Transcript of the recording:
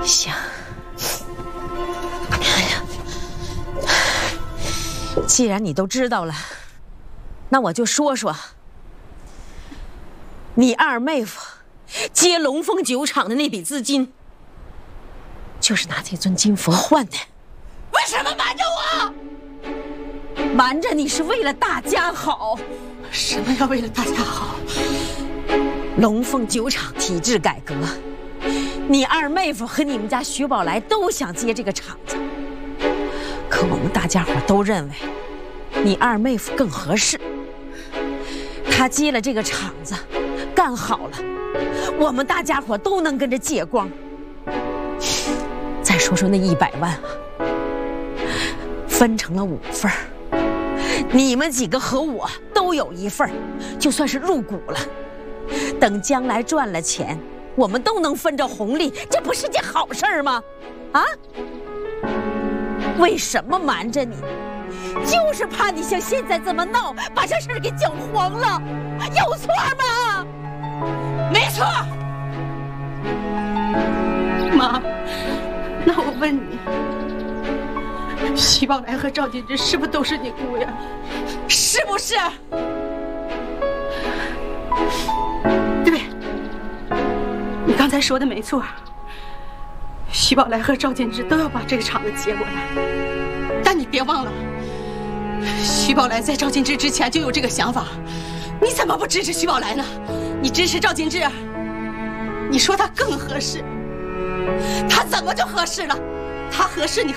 行。哎呀，既然你都知道了，那我就说说，你二妹夫接龙凤酒厂的那笔资金，就是拿这尊金佛换的。 为什么瞒着我？ 瞒着你是为了大家好。 什么要为了大家好？ 龙凤酒厂体制改革，你二妹夫和你们家徐宝来都想接这个厂子，可我们大家伙都认为你二妹夫更合适。他接了这个厂子，干好了，我们大家伙都能跟着借光。再说说那100万啊，分成了5份，你们几个和我都有1份，就算是入股了。等将来赚了钱，我们都能分着红利，这不是件好事吗？啊？为什么瞒着你？就是怕你像现在这么闹，把这事儿给搅黄了，有错吗？ 没错。妈，那我问你，徐宝来和赵金枝是不是都是你姑爷？是不是？对，你刚才说的没错，徐宝来和赵金枝都要把这个厂子接过来。但你别忘了，徐宝来在赵金枝之前就有这个想法，你怎么不支持徐宝来呢？你支持赵金枝，你说他更合适，他怎么就合适了？他合适你